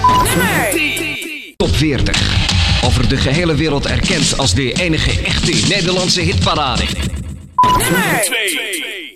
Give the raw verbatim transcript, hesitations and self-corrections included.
Top veertig. Over de gehele wereld erkend als de enige echte Nederlandse hitparade. Nummer twee.